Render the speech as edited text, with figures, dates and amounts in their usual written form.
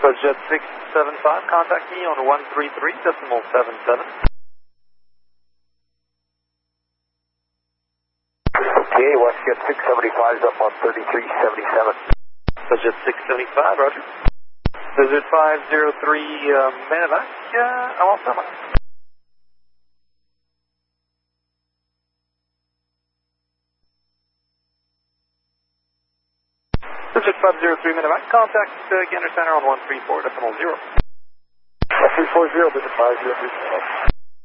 Jet 675, contact me on 133.77. Okay, WestJet 675 is up on 3377. Jet 675, roger. Visit 503 Medevac, I'm all set. Visit 503 Medevac, contact Gander Center on 134.0. 340, visit 503.